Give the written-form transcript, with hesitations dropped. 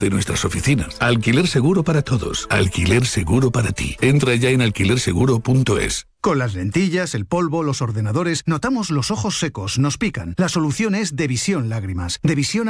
de nuestras oficinas. Alquiler seguro para todos. Alquiler seguro para ti. Entra ya en alquilerseguro.es. Con las lentillas, el polvo, los ordenadores, notamos los ojos secos, nos pican. La solución es Devisión Lágrimas. Devisión